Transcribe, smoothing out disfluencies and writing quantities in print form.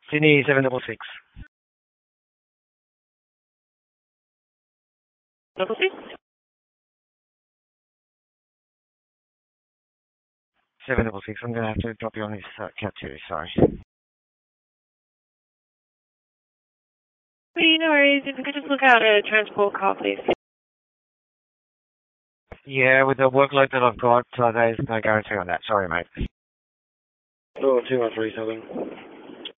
Sydney 766. Double six? 766. I'm going to have to drop you on this cat too, sorry. No worries. If you could just look out a transport car, please. Yeah, with the workload that I've got, there's no guarantee on that. Sorry, mate. Oh, 2137.